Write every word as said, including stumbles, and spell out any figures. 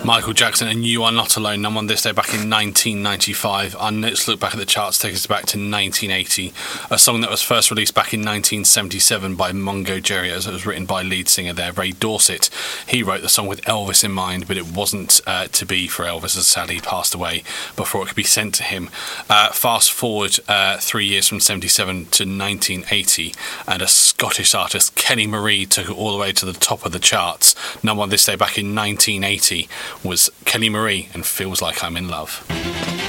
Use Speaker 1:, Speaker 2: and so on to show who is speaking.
Speaker 1: Michael Jackson and You Are Not Alone, number one this day back in nineteen ninety-five. Our next look back at the charts takes us back to nineteen eighty, a song that was first released back in nineteen seventy-seven by Mungo Jerry, as it was written by lead singer there, Ray Dorset. He wrote the song with Elvis in mind, but it wasn't uh, to be for Elvis, as sadly he passed away before it could be sent to him. Uh, fast forward uh, three years from seventy-seven to nineteen eighty, and a Scottish artist, Kenny Marie, took it all the way to the top of the charts. Number one this day back in nineteen eighty was Kenny Marie and Feels Like I'm in Love.